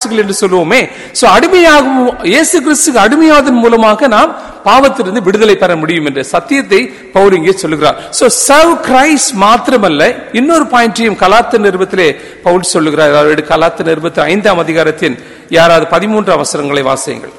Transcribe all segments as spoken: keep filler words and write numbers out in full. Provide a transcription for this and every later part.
தாசிகள் என்று சொல்லுவோமே. சோ அடிமையாகும் இயேசு கிறிஸ்துக்கு அடிமையாவதன் மூலமாக நாம் பாவத்திலிருந்து விடுதலை பெற முடியும் என்ற சத்தியத்தை பவுல் இங்கே சொல்லுகிறார். சோ சர்வ் கிரைஸ்ட் மாத்திரமல்ல, இன்னொரு பாயிண்டையும் கலாத்தியர் நிருபத்திலே பவுல் சொல்லுகிறார். அவருடைய கலாத்தியர் நிருபத்தின் ஐந்தாம் அதிகாரத்தின் யாராவது பதிமூன்று அவசரங்களை வாசியுங்கள்.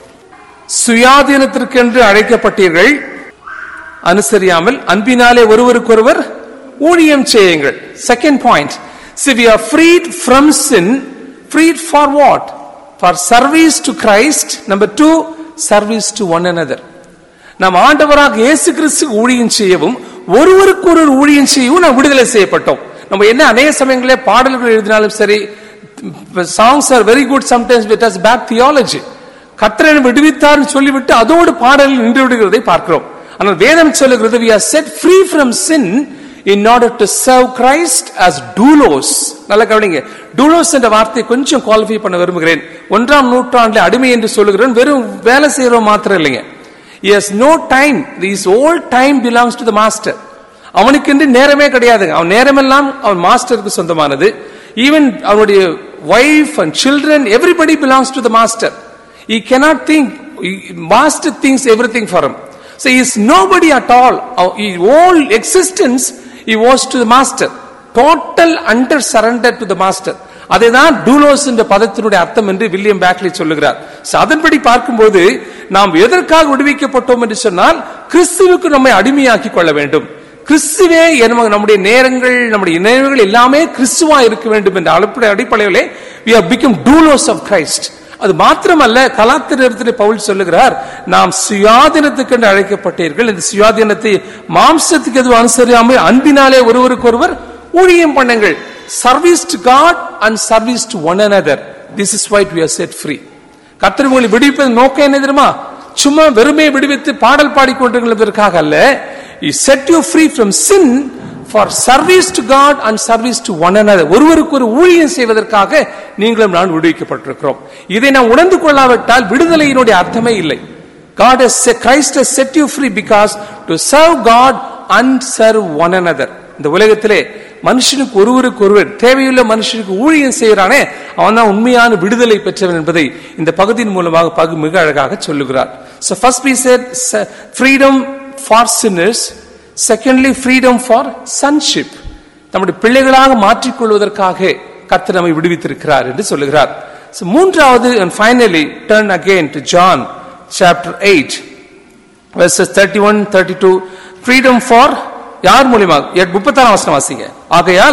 சுயாதீனத்திற்கென்று அழைக்கப்பட்டீர்கள், அனுசரியாமல் அன்பினாலே ஒருவருக்கொருவர் ஊழியம் செய்யுங்கள். Second point, see we are freed from sin. Freed for what? For service to Christ. Number two, service to one another. நாம் ஆண்டவராக இயேசு கிறிஸ்துவுக்கு ஊழியம் செய்யவும் ஒருவருக்கு ஒரு ஊழியம் செய்யவும் நாம் விடுதலை செய்யப்பட்டோம். நம்ம என்ன அநேக சமயங்களே பாடல்கள் எழுதினாலும் சரி, songs are very good sometimes with us bad theology. கர்த்தர் விடுவித்தார் சொல்லிவிட்டு அதோடு பாடலில் நின்று விடுகிறதை பார்க்கிறோம். ஆனால் வேதம் சொல்லுகிறது we are set free from sin in order to serve Christ as doulos. நல்ல கவனிங்க, doulos என்ற வார்த்தையை கொஞ்சம் குவாலிஃபை பண்ண விரும்புகிறேன். ஒன்றாம் நூற்றாண்டில் அடிமை என்று சொல்லுகிறேன், வெறும் வேலை செய்யறோம் மாத்திரம் இல்லைங்க. He has no time. His whole time belongs to the master. அவனுக்கு என்று நேரமே கிடையாது. அவன் நேரமெல்லாம் அவன் மாஸ்டருக்கு சொந்தமானது. ஈவன் அவனுடைய wife and children, everybody belongs to the master. He cannot think. Master thinks everything for him. So he is nobody at all. His whole existence he was to the master. Total under surrender to the master. அதுதான் டூலோஸ் என்ற பதத்தினுடைய அர்த்தம் என்று William Berkeley சொல்லுகிறார். அதன்படி பார்க்கும்போது நாம் எதற்காக விடுவிக்கப்பட்டோம் என்று சொன்னால், கிறிஸ்துவுக்கு நம்மை அடிமையாக்கி கொள்ள வேண்டும். கிறிஸ்துவே நம்முடைய நேரங்கள், நம்முடைய நினைவுகள் எல்லாமே கிறிஸ்துவா இருக்க வேண்டும் என்ற அடிப்படையிலே we have become doulos of Christ. அது மாத்திரமல்ல, கலாத்தியரிலே பவுல் சொல்லுகிறார், நாம் சுயாதீனத்துக்கு என்று அழைக்கப்பட்டீர்கள். இந்த சுயாதீனத்தை மாம்சத்துக்கு எதுவும் அனுசரியாமல் அன்பினாலே ஒருவருக்கு ஒருவர் ஊழியம் பண்ணுங்கள். Service to God and service to one another. This is why we are set free. கர்த்தர் உங்களை விடுவிப்பது நோக்கம் என்ன தெரியுமா? சும்மா வெறுமே விடுவித்து பாடல் பாடிக்கொண்டிருப்பதற்காக அல்ல. He set you free from sin for service to God and service to one another. ஒருவருக்கு ஒரு ஊழியம் செய்வதற்காக நீங்களும் நான் விடுவிக்கப்பட்டிருக்கிறோம். இதை நாம் உணர்ந்து கொள்ளாவிட்டால் விடுதலையினுடைய அர்த்தமே இல்லை. God has set, Christ has set you free because to serve God and serve one another. இந்த உலகத்திலே மனுஷனுக்கு ஒருவருக்கு ஒருவர் தேவையுள்ள மனுஷனுக்கு ஊழியம் செய்கிறானே, அவன் தான் உண்மையான விடுதலை பெற்றவன் என்பதை இந்த பகுதியின் மூலமாக பகு மிக அழகாக சொல்லுகிறார். So first we said freedom for sinners, secondly freedom for sonship. நம்முடைய பிள்ளைகளாக மாற்றிக்கொள்வதற்காக கர்த்தர் நம்மை விடுவித்திருக்கிறார் என்று சொல்லுகிறார். So மூன்றாவது and finally turn again to John chapter eight verses thirty-one thirty-two. freedom for யார் மூலமாக? முப்பத்தாறாம் வசனம் வாசிங்க. ஆகையால்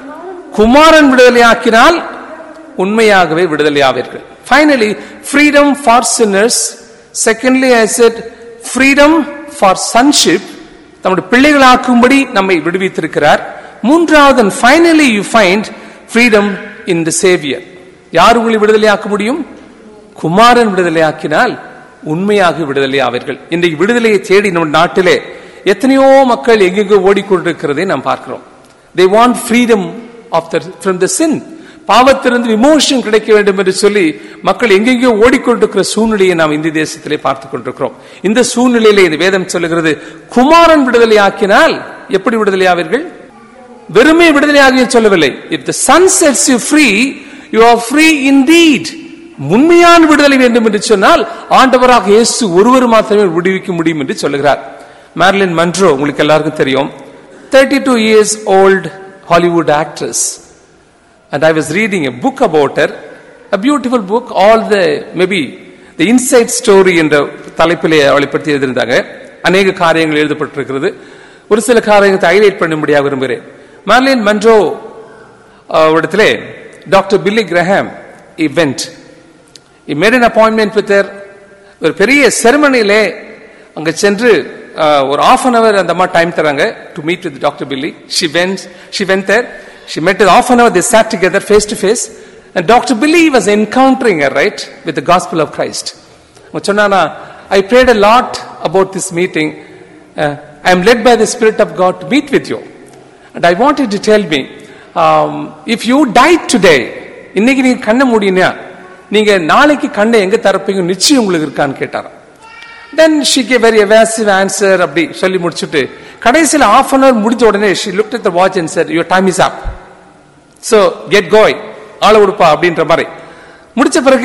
குமாரன் விடுதலையாக்கினால் உண்மையாகவே விடுதலையாவீர்கள். Finally, freedom for sinners. Secondly, I said freedom for sonship. நம்முடைய பிள்ளைகளாக்கும்படி நம்மை விடுவித்திருக்கிறார். மூன்றாவது and finally you find freedom in the Savior. யார் உங்களை விடுதலையாக்க முடியும்? குமாரன் விடுதலையாக்கினால் உண்மையாக விடுதலையாவீர்கள். இன்றைக்கு விடுதலையை தேடி நம்ம நாட்டிலே எத்தனையோ மக்கள் எங்கெங்கோ ஓடிக்கொண்டிருக்கிறதை நாம் பார்க்கிறோம். They want freedom of the, from the sin. பாவத்திலிருந்து விமோசனம் கிடைக்க வேண்டும் என்று சொல்லி மக்கள் எங்கெங்கோ ஓடிக்கொண்டிருக்கிற சூழ்நிலையை நாம் இந்திய தேசத்திலே பார்த்துக் கொண்டிருக்கிறோம். இந்த சூழ்நிலையிலே இந்த வேதம் சொல்லுகிறது, குமாரன் விடுதலை ஆக்கினால் எப்படி விடுதலையாவீர்கள்? வெறுமே விடுதலையாக சொல்லவில்லை. If the son sets you free, you are free indeed. உண்மையான விடுதலை வேண்டும் என்று சொன்னால் ஆண்டவராக இயேசு ஒருவர் மாத்திரமே விடுவிக்க முடியும் என்று சொல்லுகிறார். Marilyn Monroe உங்களுக்கு எல்லாருக்கும் தெரியும், thirty-two years old Hollywood actress, and I was reading a book about her, a beautiful book, all the maybe the inside story என்ற தலைப்பிலே அவளை பற்றி எழுதியிருந்தாங்க. அநேக காரியங்கள் எழுதப்பட்டிருக்கிறது. ஒரு சில காரியங்களை ஹைலைட் பண்ணும்படியாக விரும்புகிறேன். Marilyn Monroe இடத்திலே doctor Billy Graham he went, he made an appointment with her. ஒரு பெரிய செரமனியிலே அங்க சென்று ஒரு half an hour அந்த மாதிரி டைம் தராங்க to meet with Doctor Billy. She went, she went there. She met with half an hour. They sat together face to face, and Doctor Billy was encountering her right with the gospel of Christ. Chonnana, I prayed a lot about this meeting. Uh, I am led by the Spirit of God to meet with you, and I wanted to tell me, um, if you died today, இன்னைக்கு நீங்க கண்ண மூடினா நீங்க நாளைக்கு கண்ணை எங்க தரப்பீங்க நிச்சயம் உங்களுக்கு இருக்கான்னு கேட்டாராம். Then she gave very evasive answer. அப்படி சொல்லி முடிச்சுட்டு கடைசியில் half an hour முடிஞ்ச உடனே she looked at the watch and said, your time is up, so get going, ஆள உடுப்பா அப்படின்ற மாதிரி முடிச்ச பிறகு